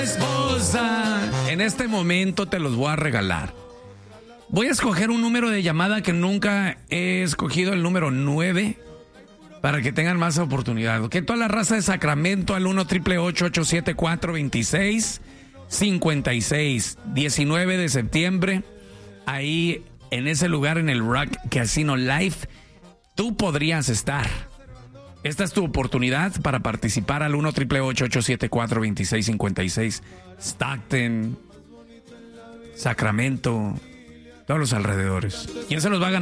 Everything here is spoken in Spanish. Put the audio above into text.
Esposa. En este momento te los voy a regalar. Voy a escoger un número de llamada que nunca he escogido, el número 9, para que tengan más oportunidad. Que toda la raza de Sacramento al 1-888-874-2656. 19 de septiembre, ahí en ese lugar, en el Rock Casino Live, tú podrías estar. Esta es tu oportunidad para participar al 1-888-874-2656. Stockton, Sacramento, todos los alrededores. ¿Quién se los va a ganar?